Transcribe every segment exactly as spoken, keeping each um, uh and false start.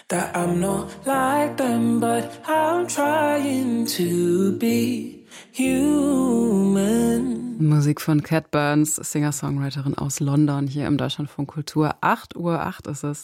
that I'm not like them, but I'm trying to be human. Musik von Cat Burns, Singer-Songwriterin aus London, hier im Deutschlandfunk Kultur. acht Uhr acht ist es.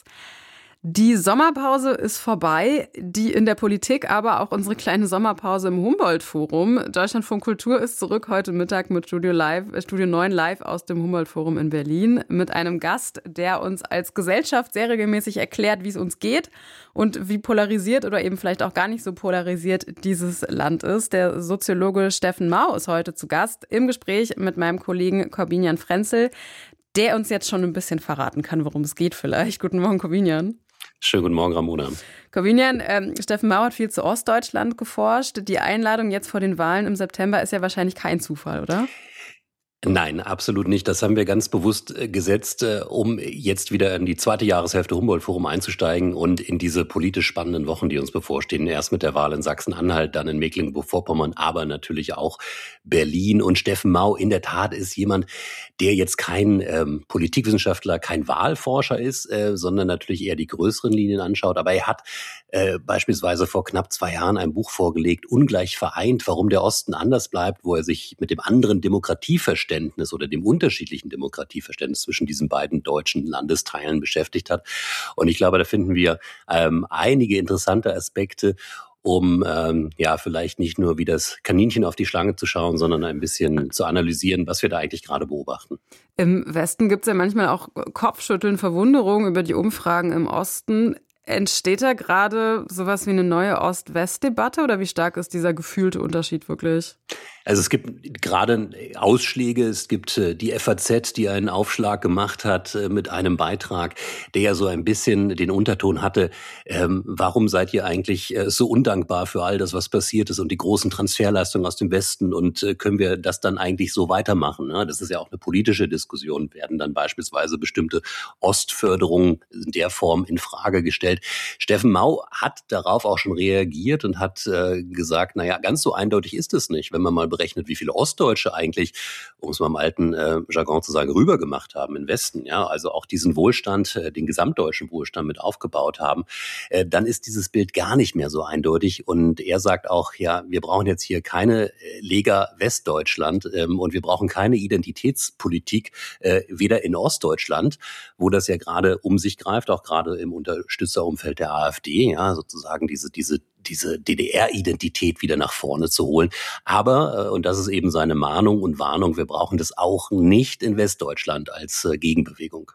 Die Sommerpause ist vorbei, die in der Politik, aber auch unsere kleine Sommerpause im Humboldt-Forum. Deutschlandfunk Kultur ist zurück heute Mittag mit Studio Live, Studio neun live aus dem Humboldt-Forum in Berlin mit einem Gast, der uns als Gesellschaft sehr regelmäßig erklärt, wie es uns geht und wie polarisiert oder eben vielleicht auch gar nicht so polarisiert dieses Land ist. Der Soziologe Steffen Mau ist heute zu Gast im Gespräch mit meinem Kollegen Corbinian Frenzel, der uns jetzt schon ein bisschen verraten kann, worum es geht vielleicht. Guten Morgen, Corbinian. Schönen guten Morgen, Ramona. Corbinian, ähm, Steffen Mau hat viel zu Ostdeutschland geforscht. Die Einladung jetzt vor den Wahlen im September ist ja wahrscheinlich kein Zufall, oder? Nein, absolut nicht. Das haben wir ganz bewusst gesetzt, um jetzt wieder in die zweite Jahreshälfte Humboldt-Forum einzusteigen und in diese politisch spannenden Wochen, die uns bevorstehen. Erst mit der Wahl in Sachsen-Anhalt, dann in Mecklenburg-Vorpommern, aber natürlich auch Berlin. Und Steffen Mau in der Tat ist jemand, der jetzt kein ähm, Politikwissenschaftler, kein Wahlforscher ist, äh, sondern natürlich eher die größeren Linien anschaut. Aber er hat äh, beispielsweise vor knapp zwei Jahren ein Buch vorgelegt, Ungleich vereint, warum der Osten anders bleibt, wo er sich mit dem anderen Demokratieverständnis oder dem unterschiedlichen Demokratieverständnis zwischen diesen beiden deutschen Landesteilen beschäftigt hat. Und ich glaube, da finden wir ähm, einige interessante Aspekte, um ähm, ja vielleicht nicht nur wie das Kaninchen auf die Schlange zu schauen, sondern ein bisschen zu analysieren, was wir da eigentlich gerade beobachten. Im Westen gibt es ja manchmal auch Kopfschütteln, Verwunderung über die Umfragen im Osten. Entsteht da gerade sowas wie eine neue Ost-West-Debatte oder wie stark ist dieser gefühlte Unterschied wirklich? Also es gibt gerade Ausschläge, es gibt die F A Z, die einen Aufschlag gemacht hat mit einem Beitrag, der ja so ein bisschen den Unterton hatte, ähm, warum seid ihr eigentlich so undankbar für all das, was passiert ist und die großen Transferleistungen aus dem Westen und äh, können wir das dann eigentlich so weitermachen? Ne? Das ist ja auch eine politische Diskussion, werden dann beispielsweise bestimmte Ostförderungen in der Form in Frage gestellt. Steffen Mau hat darauf auch schon reagiert und hat äh, gesagt, naja, ganz so eindeutig ist es nicht, wenn man mal berechnet, wie viele Ostdeutsche eigentlich, um es mal im alten äh, Jargon zu sagen, rübergemacht haben in Westen, ja, also auch diesen Wohlstand, äh, den gesamtdeutschen Wohlstand mit aufgebaut haben, äh, dann ist dieses Bild gar nicht mehr so eindeutig. Und er sagt auch, ja, wir brauchen jetzt hier keine äh, Lega Westdeutschland ähm, und wir brauchen keine Identitätspolitik, äh, weder in Ostdeutschland, wo das ja gerade um sich greift, auch gerade im Unterstützerumfeld der AfD, ja, sozusagen diese, diese diese D D R-Identität wieder nach vorne zu holen. Aber, und das ist eben seine Mahnung und Warnung, wir brauchen das auch nicht in Westdeutschland als Gegenbewegung.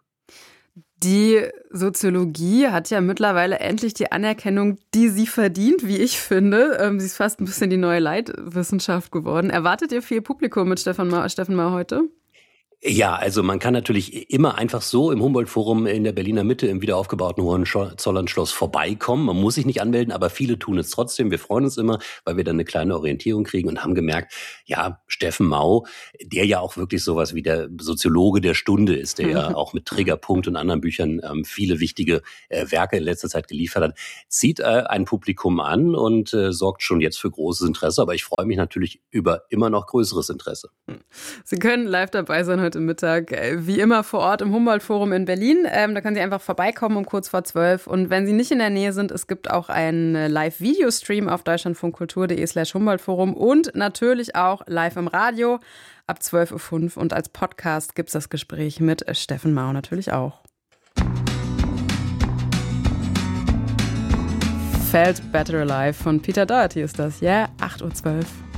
Die Soziologie hat ja mittlerweile endlich die Anerkennung, die sie verdient, wie ich finde. Sie ist fast ein bisschen die neue Leitwissenschaft geworden. Erwartet ihr viel Publikum mit Steffen Mau, Steffen Mau heute? Ja, also man kann natürlich immer einfach so im Humboldt-Forum in der Berliner Mitte im wiederaufgebauten Hohenzollern-Schloss vorbeikommen. Man muss sich nicht anmelden, aber viele tun es trotzdem. Wir freuen uns immer, weil wir dann eine kleine Orientierung kriegen und haben gemerkt, ja, Steffen Mau, der ja auch wirklich sowas wie der Soziologe der Stunde ist, der ja auch mit Triggerpunkt und anderen Büchern ähm, viele wichtige äh, Werke in letzter Zeit geliefert hat, zieht äh, ein Publikum an und äh, sorgt schon jetzt für großes Interesse. Aber ich freue mich natürlich über immer noch größeres Interesse. Sie können live dabei sein heute Mittag, wie immer vor Ort im Humboldt-Forum in Berlin. Ähm, da können Sie einfach vorbeikommen um kurz vor zwölf. Und wenn Sie nicht in der Nähe sind, es gibt auch einen Live-Videostream auf deutschlandfunkkultur.de slash Humboldt-Forum und natürlich auch live im Radio ab zwölf Uhr fünf. Und als Podcast gibt es das Gespräch mit Steffen Mau natürlich auch. Felt Better Alive von Peter Doherty ist das, ja, yeah, acht Uhr zwölf.